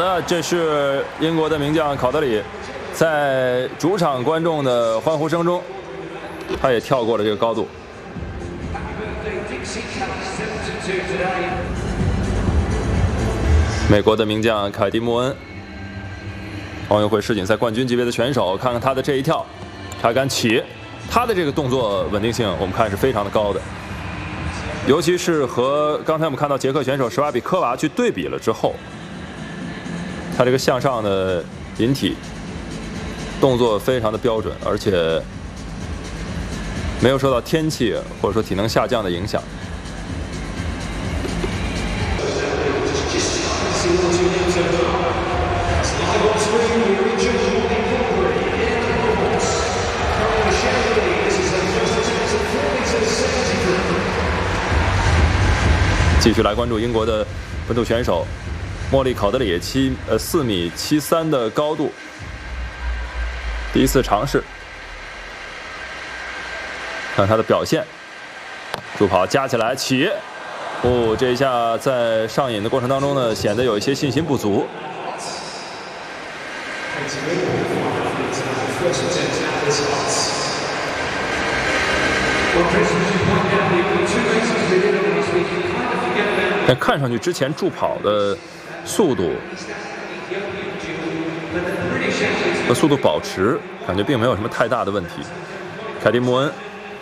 的，这是英国的名将考德里，在主场观众的欢呼声中，他也跳过了这个高度。美国的名将凯蒂·穆恩，奥运会世锦赛冠军级别的选手，看看他的这一跳，他敢起，他的这个动作稳定性，我们看是非常的高的。 尤其是和刚才我们看到捷克选手施瓦比科娃去对比了之后，他这个向上的引体动作非常的标准，而且没有受到天气或者说体能下降的影响。继续来关注英国的本土选手莫莉考德里4米73的高度，第一次尝试，看他的表现，助跑加起来起，这一下在上引的过程当中呢，显得有一些信心不足。但看上去之前助跑的速度和速度保持，感觉并没有什么太大的问题。凯蒂·穆恩，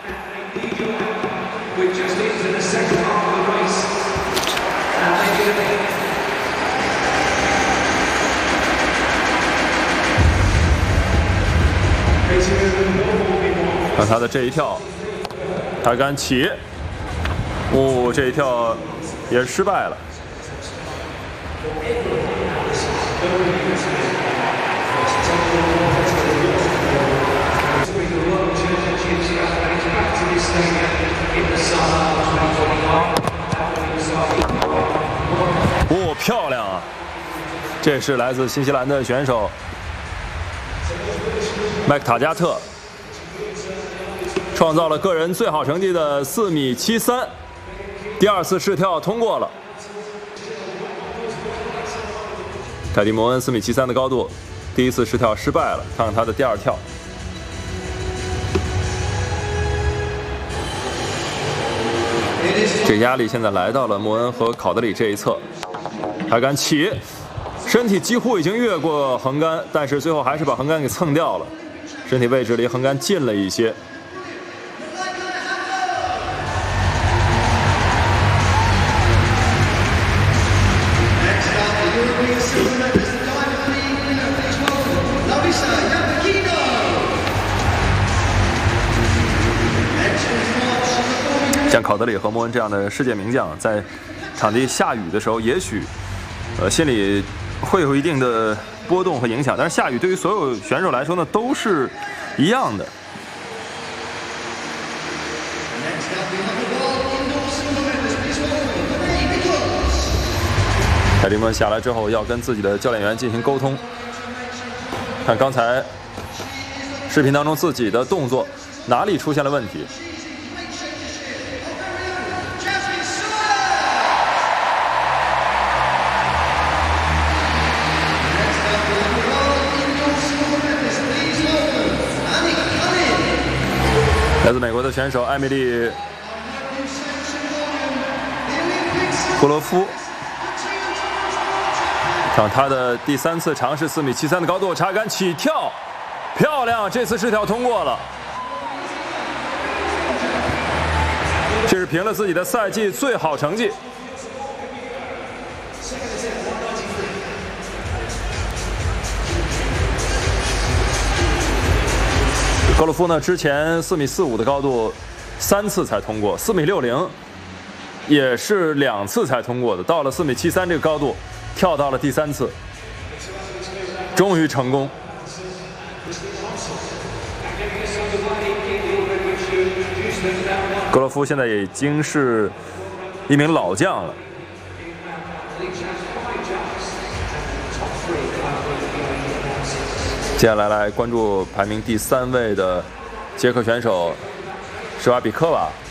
看他的这一跳，他敢起，这一跳也是失败了。漂亮啊！这是来自新西兰的选手麦克塔加特，创造了个人最好成绩的4米73，第二次试跳通过了。凯蒂·摩恩4米73的高度，第一次试跳失败了，看看他的第二跳。这压力现在来到了莫恩和考德里这一侧，他敢起，身体几乎已经越过横杆，但是最后还是把横杆给蹭掉了，身体位置离横杆近了一些。像考德里和莫恩这样的世界名将，在场地下雨的时候，也许心里会有一定的波动和影响，但是下雨对于所有选手来说呢，都是一样的。凯蒂·莫恩下来之后，要跟自己的教练员进行沟通，看刚才视频当中自己的动作哪里出现了问题。来自美国的选手艾米丽·库罗夫，看他的第3次尝试4米73的高度，插杆起跳，漂亮！这次试跳通过了，这是凭了自己的赛季最好成绩。格鲁夫呢，之前4米45的高度3次才通过，4米60也是2次才通过的，到了4米73这个高度，跳到了第3次，终于成功。格罗夫现在也已经是一名老将了。接下来关注排名第3位的捷克选手施瓦比科娃。